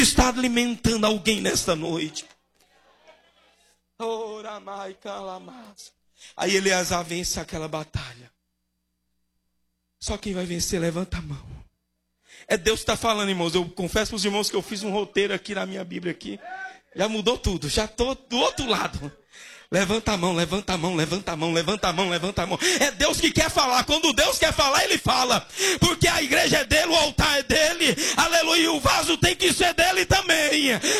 está alimentando alguém nesta noite. Aí Eleazar vence aquela batalha. Só quem vai vencer, levanta a mão. É Deus que está falando, irmãos. Eu confesso para os irmãos que eu fiz um roteiro aqui na minha Bíblia aqui. Já mudou tudo, já estou do outro lado. Levanta a mão, levanta a mão, levanta a mão, levanta a mão, levanta a mão. É Deus que quer falar. Quando Deus quer falar, Ele fala. Porque a igreja é dele, o altar é dele. Aleluia, e o vaso tem que ser dele também.